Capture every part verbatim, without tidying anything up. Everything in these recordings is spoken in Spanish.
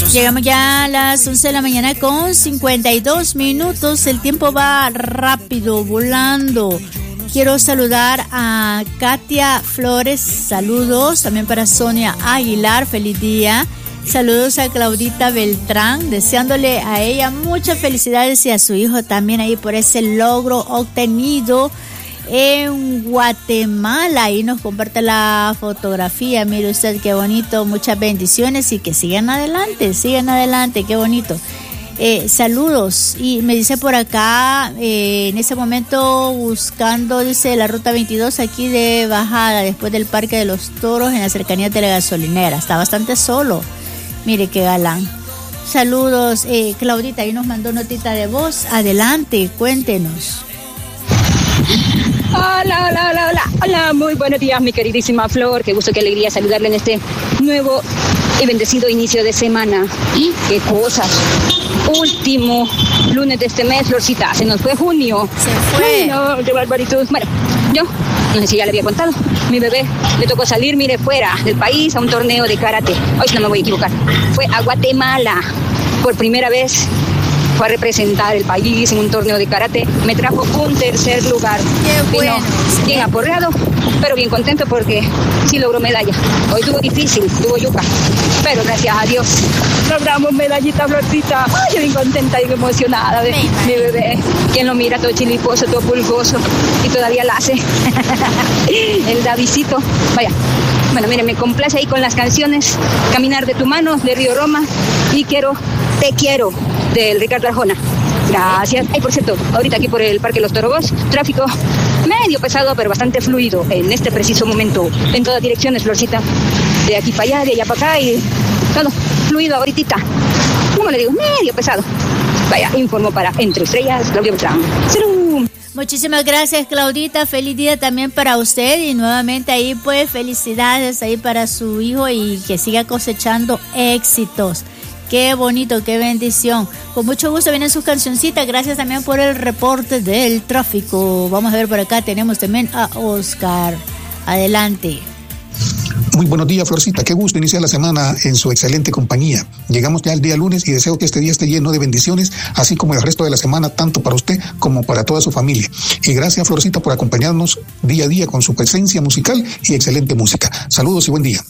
Llegamos ya a las once de la mañana con cincuenta y dos minutos. El tiempo va rápido, volando. Quiero saludar a Katia Flores, saludos. También para Sonia Aguilar, feliz día. Saludos a Claudita Beltrán, deseándole a ella muchas felicidades y a su hijo también ahí por ese logro obtenido en Guatemala. Ahí nos comparte la fotografía, mire usted qué bonito, muchas bendiciones y que sigan adelante, sigan adelante, qué bonito. Eh, saludos, y me dice por acá, eh, en ese momento buscando, dice, la ruta veintidós aquí de bajada, después del Parque de los Toros, en las cercanías de la gasolinera. Está bastante solo. Mire qué galán. Saludos, eh, Claudita, ahí nos mandó notita de voz. Adelante, cuéntenos. Hola, hola, hola, hola, hola, muy buenos días, mi queridísima Flor. Qué gusto, qué alegría saludarle en este nuevo y bendecido inicio de semana. Qué cosas. Último lunes de este mes, Florcita. Se nos fue junio. Se fue. Ay, no, qué barbaritud. Bueno, yo, no sé si ya le había contado, mi bebé le tocó salir, mire, fuera del país a un torneo de karate. Hoy no me voy a equivocar. Fue a Guatemala. Por primera vez fue a representar el país en un torneo de karate. Me trajo un tercer lugar. Qué bueno. Vino bien aporreado, pero bien contento porque sí logró medalla. Hoy tuvo difícil, tuvo yuca, pero gracias a Dios logramos medallita, Florcita. Ay, yo bien contenta y emocionada de mi bebé. Quien lo mira todo chiliposo, todo pulgoso y todavía la hace. El Davidcito. Vaya. Bueno, mire, me complace ahí con las canciones Caminar de tu mano, de Río Roma, y Quiero, Te Quiero, del Ricardo Arjona. Gracias. Ay, por cierto, ahorita aquí por el Parque Los Torobos, tráfico medio pesado, pero bastante fluido en este preciso momento. En todas direcciones, Florcita. De aquí para allá, de allá para acá y todo fluido ahorita. ¿Cómo le digo? Medio pesado. Vaya, informo para Entre Estrellas, Claudia Beltrán. ¡Salud! Muchísimas gracias, Claudita. Feliz día también para usted y nuevamente ahí pues felicidades ahí para su hijo y que siga cosechando éxitos. Qué bonito, qué bendición. Con mucho gusto vienen sus cancioncitas. Gracias también por el reporte del tráfico. Vamos a ver por acá, tenemos también a Oscar. Adelante. Muy buenos días, Florcita. Qué gusto iniciar la semana en su excelente compañía. Llegamos ya el día lunes y deseo que este día esté lleno de bendiciones, así como el resto de la semana, tanto para usted como para toda su familia. Y gracias, Florcita, por acompañarnos día a día con su presencia musical y excelente música. Saludos y buen día.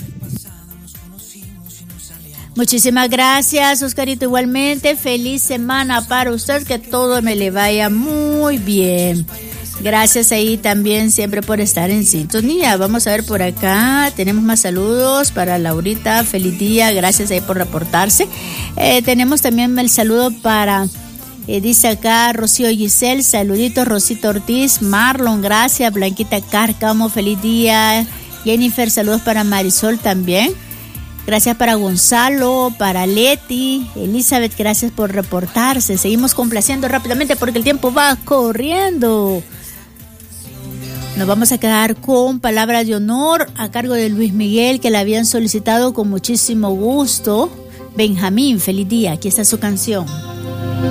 Muchísimas gracias, Oscarito. Igualmente, feliz semana para usted, que todo me le vaya muy bien. Gracias ahí también siempre por estar en sintonía. Vamos a ver por acá, tenemos más saludos para Laurita, feliz día, gracias ahí por reportarse. Eh, tenemos también el saludo para, eh, dice acá Rocío Giselle, saluditos, Rosita Ortiz, Marlon, gracias, Blanquita Cárcamo, feliz día. Jennifer, saludos para Marisol también. Gracias para Gonzalo, para Leti, Elizabeth, gracias por reportarse. Seguimos complaciendo rápidamente porque el tiempo va corriendo. Nos vamos a quedar con palabras de honor a cargo de Luis Miguel, que la habían solicitado con muchísimo gusto. Benjamín, feliz día, aquí está su canción.